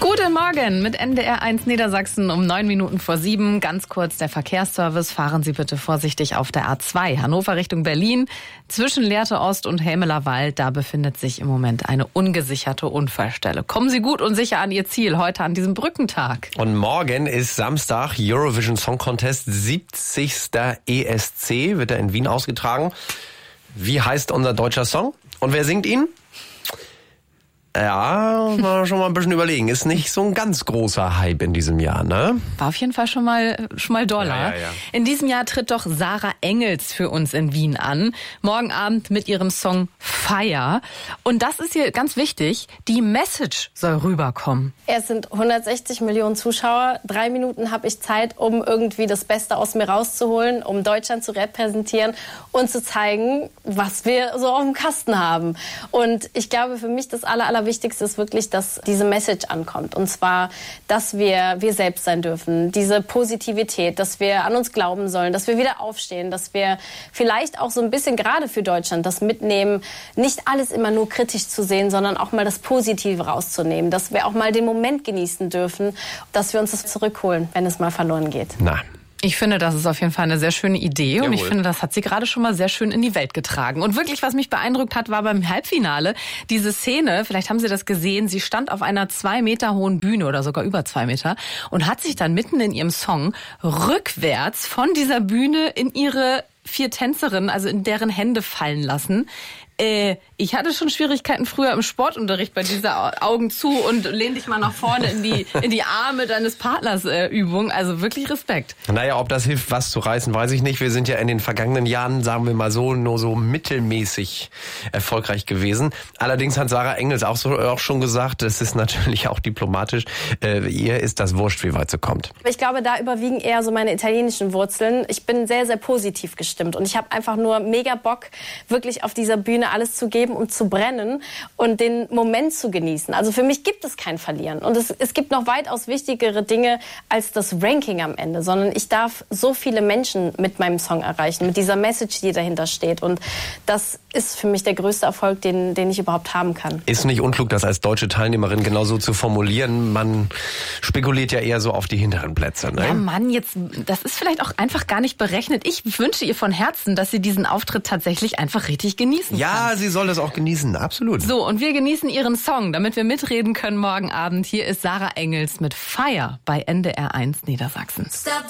Guten Morgen mit NDR1 Niedersachsen um 7:09. Ganz kurz der Verkehrsservice. Fahren Sie bitte vorsichtig auf der A2 Hannover Richtung Berlin. Zwischen Lehrte Ost und Helmeler Wald, da befindet sich im Moment eine ungesicherte Unfallstelle. Kommen Sie gut und sicher an Ihr Ziel heute an diesem Brückentag. Und morgen ist Samstag, Eurovision Song Contest, 70. ESC, wird er in Wien ausgetragen. Wie heißt unser deutscher Song? Und wer singt ihn? Ja, mal schon mal ein bisschen überlegen. Ist nicht so ein ganz großer Hype in diesem Jahr, ne? War auf jeden Fall schon mal Dollar. Ja. In diesem Jahr tritt doch Sarah Engels für uns in Wien an. Morgen Abend mit ihrem Song Fire. Und das ist hier ganz wichtig. Die Message soll rüberkommen. Es sind 160 Millionen Zuschauer. 3 Minuten habe ich Zeit, um irgendwie das Beste aus mir rauszuholen, um Deutschland zu repräsentieren und zu zeigen, was wir so auf dem Kasten haben. Und ich glaube, für mich das Allerwichtigste ist wirklich, dass diese Message ankommt. Und zwar, dass wir selbst sein dürfen. Diese Positivität, dass wir an uns glauben sollen, dass wir wieder aufstehen, dass wir vielleicht auch so ein bisschen gerade für Deutschland das mitnehmen, nicht alles immer nur kritisch zu sehen, sondern auch mal das Positive rauszunehmen. Dass wir auch mal den Moment genießen dürfen, dass wir uns das zurückholen, wenn es mal verloren geht. Ich finde, das ist auf jeden Fall eine sehr schöne Idee. Jawohl. Und ich finde, das hat sie gerade schon mal sehr schön in die Welt getragen. Und wirklich, was mich beeindruckt hat, war beim Halbfinale diese Szene, vielleicht haben Sie das gesehen, sie stand auf einer 2 Meter hohen Bühne oder sogar über 2 Meter und hat sich dann mitten in ihrem Song rückwärts von dieser Bühne in ihre 4 Tänzerinnen, also in deren Hände fallen lassen. Ich hatte schon Schwierigkeiten früher im Sportunterricht bei dieser Augen zu und lehn dich mal nach vorne in die Arme deines Partners Übung. Also wirklich Respekt. Naja, ob das hilft, was zu reißen, weiß ich nicht. Wir sind ja in den vergangenen Jahren, sagen wir mal so, nur so mittelmäßig erfolgreich gewesen. Allerdings hat Sarah Engels auch schon gesagt, das ist natürlich auch diplomatisch, ihr ist das wurscht, wie weit sie kommt. Ich glaube, da überwiegen eher so meine italienischen Wurzeln. Ich bin sehr, sehr positiv gestimmt und ich habe einfach nur mega Bock, wirklich auf dieser Bühne alles zu geben und zu brennen und den Moment zu genießen. Also für mich gibt es kein Verlieren. Und es gibt noch weitaus wichtigere Dinge als das Ranking am Ende, sondern ich darf so viele Menschen mit meinem Song erreichen, mit dieser Message, die dahinter steht. Und das ist für mich der größte Erfolg, den ich überhaupt haben kann. Ist nicht unklug, das als deutsche Teilnehmerin genauso zu formulieren. Man spekuliert ja eher so auf die hinteren Plätze. Ne? Ja, Mann, das ist vielleicht auch einfach gar nicht berechnet. Ich wünsche ihr von Herzen, dass sie diesen Auftritt tatsächlich einfach richtig genießen kann. Ja, sie soll das auch genießen, absolut. So, und wir genießen ihren Song, damit wir mitreden können morgen Abend. Hier ist Sarah Engels mit Fire bei NDR1 Niedersachsen. Stop